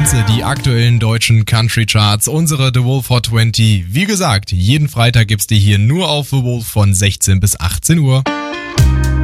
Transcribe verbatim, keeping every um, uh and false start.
Ganze, die aktuellen deutschen Country Charts, unsere The Wolf Hot zwanzig. Wie gesagt, jeden Freitag gibt's die hier nur auf The Wolf von sechzehn bis achtzehn Uhr.